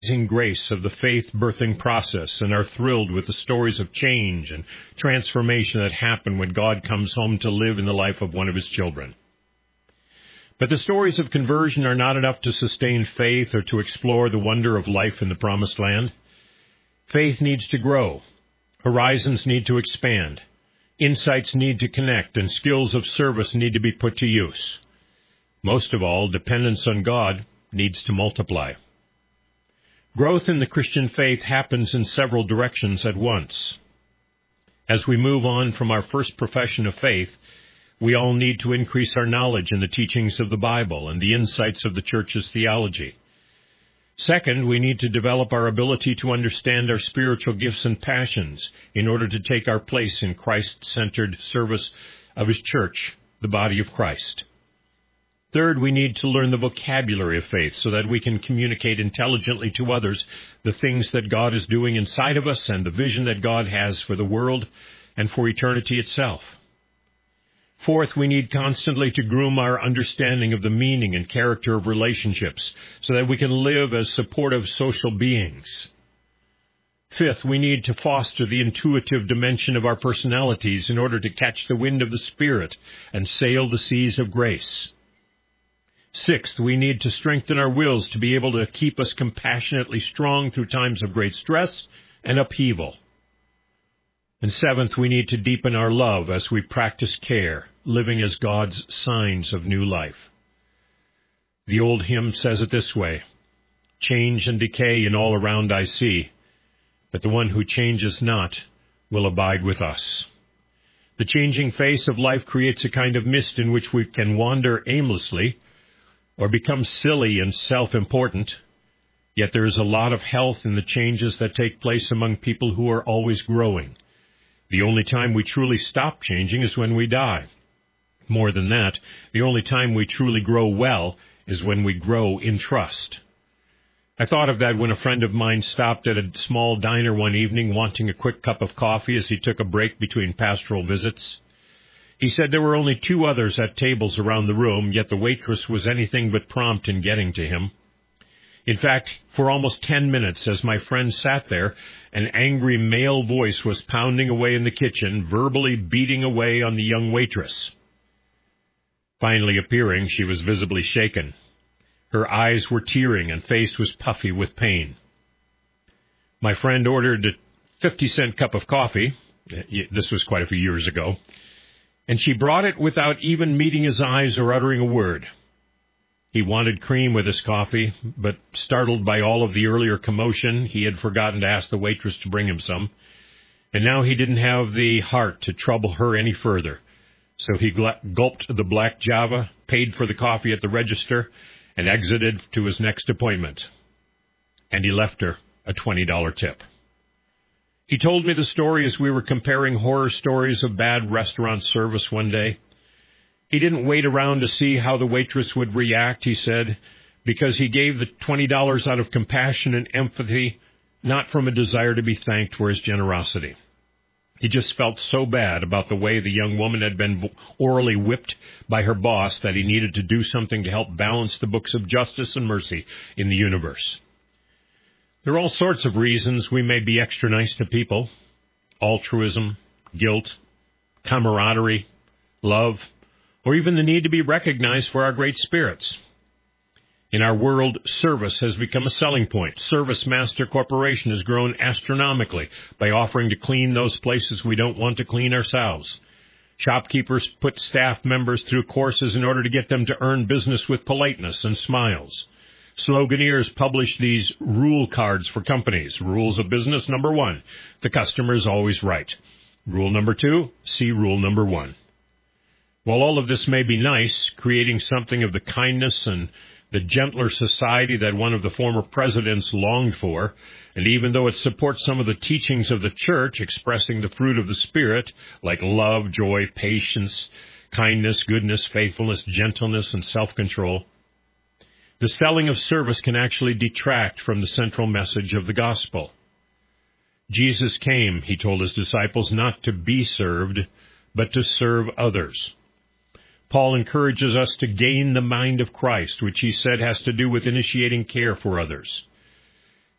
grace of the faith-birthing process and are thrilled with the stories of change and transformation that happen when God comes home to live in the life of one of his children. But the stories of conversion are not enough to sustain faith or to explore the wonder of life in the Promised Land. Faith needs to grow. Horizons need to expand. Insights need to connect, and skills of service need to be put to use. Most of all, dependence on God needs to multiply. Growth in the Christian faith happens in several directions at once. As we move on from our first profession of faith, we all need to increase our knowledge in the teachings of the Bible and the insights of the Church's theology. Second, we need to develop our ability to understand our spiritual gifts and passions in order to take our place in Christ-centered service of his Church, the body of Christ. Third, we need to learn the vocabulary of faith so that we can communicate intelligently to others the things that God is doing inside of us and the vision that God has for the world and for eternity itself. Fourth, we need constantly to groom our understanding of the meaning and character of relationships so that we can live as supportive social beings. Fifth, we need to foster the intuitive dimension of our personalities in order to catch the wind of the Spirit and sail the seas of grace. Sixth, we need to strengthen our wills to be able to keep us compassionately strong through times of great stress and upheaval. And seventh, we need to deepen our love as we practice care, living as God's signs of new life. The old hymn says it this way: "Change and decay in all around I see, but the one who changes not will abide with us." The changing face of life creates a kind of mist in which we can wander aimlessly or become silly and self-important, yet there is a lot of health in the changes that take place among people who are always growing. The only time we truly stop changing is when we die. More than that, the only time we truly grow well is when we grow in trust. I thought of that when a friend of mine stopped at a small diner one evening wanting a quick cup of coffee as he took a break between pastoral visits. He said there were only 2 others at tables around the room, yet the waitress was anything but prompt in getting to him. In fact, for almost 10 minutes, as my friend sat there, an angry male voice was pounding away in the kitchen, verbally beating away on the young waitress. Finally appearing, she was visibly shaken. Her eyes were tearing and face was puffy with pain. My friend ordered a 50-cent cup of coffee. This was quite a few years ago. And she brought it without even meeting his eyes or uttering a word. He wanted cream with his coffee, but startled by all of the earlier commotion, he had forgotten to ask the waitress to bring him some. And now he didn't have the heart to trouble her any further. So he gulped the black Java, paid for the coffee at the register, and exited to his next appointment. And he left her a $20 tip. He told me the story as we were comparing horror stories of bad restaurant service one day. He didn't wait around to see how the waitress would react, he said, because he gave the $20 out of compassion and empathy, not from a desire to be thanked for his generosity. He just felt so bad about the way the young woman had been orally whipped by her boss that he needed to do something to help balance the books of justice and mercy in the universe. There are all sorts of reasons we may be extra nice to people: altruism, guilt, camaraderie, love, or even the need to be recognized for our great spirits. In our world, service has become a selling point. Service Master Corporation has grown astronomically by offering to clean those places we don't want to clean ourselves. Shopkeepers put staff members through courses in order to get them to earn business with politeness and smiles. Sloganeers publish these rule cards for companies. Rules of business: number 1, the customer is always right. Rule number 2, see rule number 1. While all of this may be nice, creating something of the kindness and the gentler society that one of the former presidents longed for, and even though it supports some of the teachings of the Church expressing the fruit of the Spirit, like love, joy, patience, kindness, goodness, faithfulness, gentleness, and self-control, the selling of service can actually detract from the central message of the gospel. Jesus came, he told his disciples, not to be served, but to serve others. Paul encourages us to gain the mind of Christ, which he said has to do with initiating care for others.